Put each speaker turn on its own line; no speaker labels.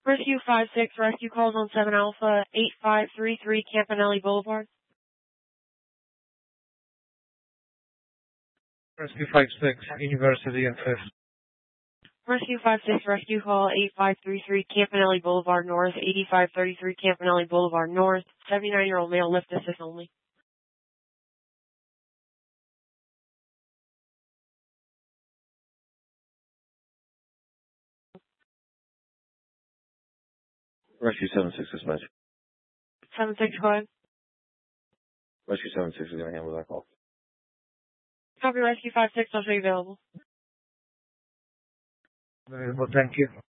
Rescue 5-6, rescue calls on 7 Alpha 8533 Campanelli Boulevard.
Rescue 5-6, University and 5th.
Rescue 5-6, rescue call 8533 Campanelli Boulevard North, 8533 Campanelli Boulevard North, 79-year-old male, lift assist only.
Rescue 7-6 dispatch.
7-6, go ahead.
Rescue 7-6 is going to handle that call.
Copy, Rescue 5-6, I'll show you available.
Available, thank you.